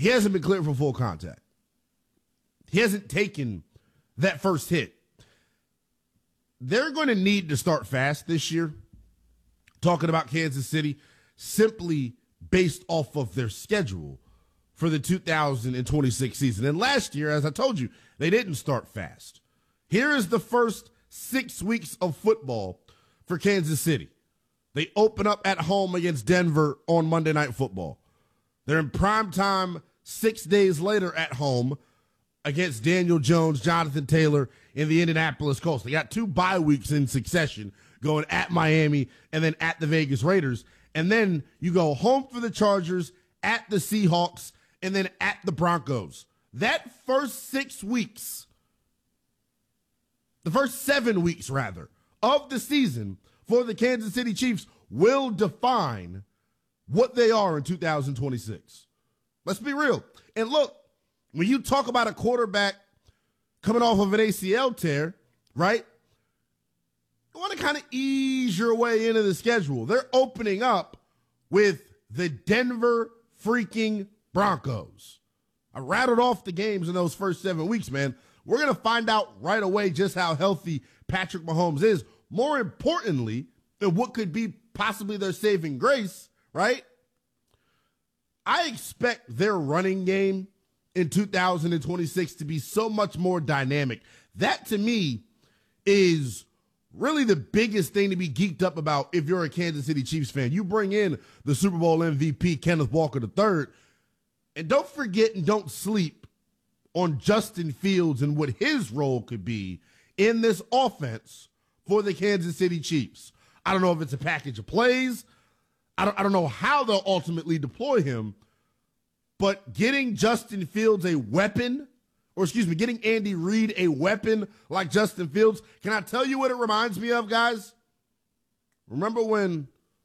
he hasn't been cleared for full contact. He hasn't taken that first hit. They're going to need to start fast this year, talking about Kansas City, simply based off of their schedule for the 2026 season. And last year, as I told you, they didn't start fast. Here is the first 6 weeks of football for Kansas City. They open up at home against Denver on Monday Night Football. They're in prime time 6 days later at home against Daniel Jones, Jonathan Taylor, in the Indianapolis Colts. They got 2 bye weeks in succession, going at Miami and then at the Vegas Raiders. And then you go home for the Chargers, at the Seahawks, and then at the Broncos. That first 6 weeks, the first 7 weeks, rather, of the season for the Kansas City Chiefs will define what they are in 2026. Let's be real. And look, when you talk about a quarterback coming off of an ACL tear, right, you want to kind of ease your way into the schedule. They're opening up with the Denver freaking Broncos. I rattled off the games in those first 7 weeks, man. We're going to find out right away just how healthy Patrick Mahomes is. More importantly, than what could be possibly their saving grace, right? I expect their running game in 2026 to be so much more dynamic. That, to me, is really the biggest thing to be geeked up about if you're a Kansas City Chiefs fan. You bring in the Super Bowl MVP, Kenneth Walker III, and don't forget and don't sleep on Justin Fields and what his role could be in this offense for the Kansas City Chiefs. I don't know if it's a package of plays. I don't know how they'll ultimately deploy him, but getting Justin Fields a weapon, getting Andy Reid a weapon like Justin Fields, can I tell you what it reminds me of, guys? Remember when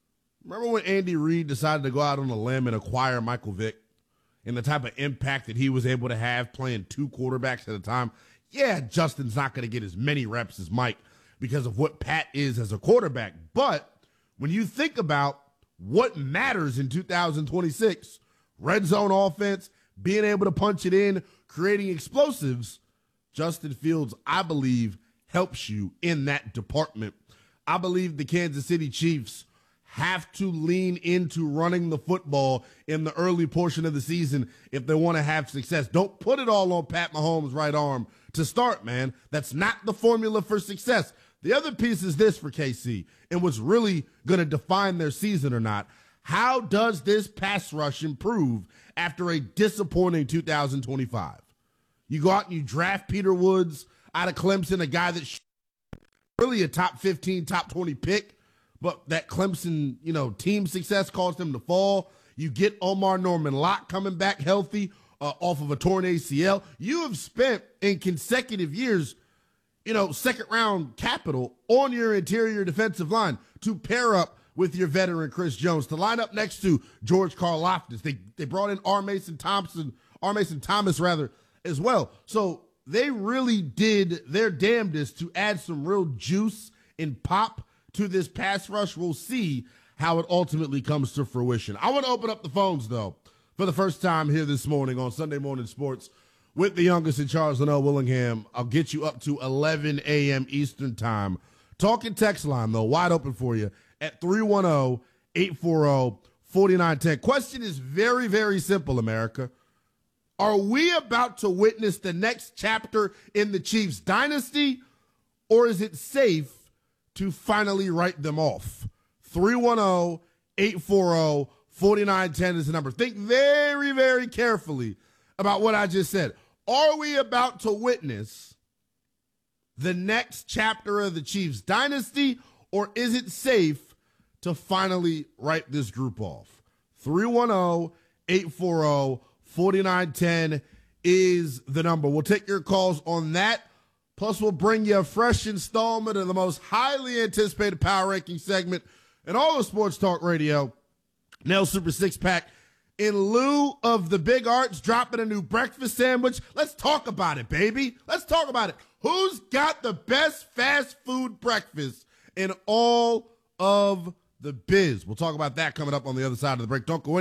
Andy Reid decided to go out on a limb and acquire Michael Vick and the type of impact that he was able to have playing 2 quarterbacks at a time? Yeah, Justin's not going to get as many reps as Mike because of what Pat is as a quarterback. But when you think about what matters in 2026, red zone offense, being able to punch it in, creating explosives, Justin Fields, I believe, helps you in that department. I believe the Kansas City Chiefs have to lean into running the football in the early portion of the season if they want to have success. Don't put it all on Pat Mahomes' right arm to start, man. That's not the formula for success. The other piece is this for KC, and what's really going to define their season or not. How does this pass rush improve after a disappointing 2025? You go out and you draft Peter Woods out of Clemson, a guy that's really a top 15, top 20 pick, but that Clemson, team success caused him to fall. You get Omar Norman-Lott coming back healthy off of a torn ACL. You have spent in consecutive years, second-round capital on your interior defensive line to pair up with your veteran Chris Jones, to line up next to George Karlaftis. They brought in R. Mason Thomas as well. So they really did their damnedest to add some real juice and pop to this pass rush. We'll see how it ultimately comes to fruition. I want to open up the phones, though, for the first time here this morning on Sunday Morning Sports with the youngest in Charles Linnell Willingham. I'll get you up to 11 a.m. Eastern time. Talking text line, though, wide open for you at 310-840-4910. Question is very, very simple, America. Are we about to witness the next chapter in the Chiefs dynasty, or is it safe to finally write them off? 310-840-4910 is the number. Think very, very carefully about what I just said. Are we about to witness the next chapter of the Chiefs dynasty, or is it safe to finally write this group off? 310-840-4910 is the number. We'll take your calls on that. Plus, we'll bring you a fresh installment of the most highly anticipated power ranking segment in all of sports talk radio, Nell Super Six Pack. In lieu of the Big Arts dropping a new breakfast sandwich, let's talk about it, baby. Let's talk about it. Who's got the best fast food breakfast in all of the biz? We'll talk about that coming up on the other side of the break. Don't go